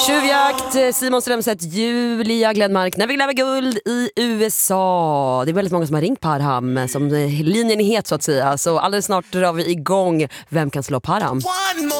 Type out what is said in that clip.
Tjuvjakt, Simon Strömstedt, Julia Glenmark. När vi gräver guld i USA. Det är väldigt många som har ringt Parham. Som linjen är het så att säga. Så alldeles snart drar vi igång. Vem kan slå Parham?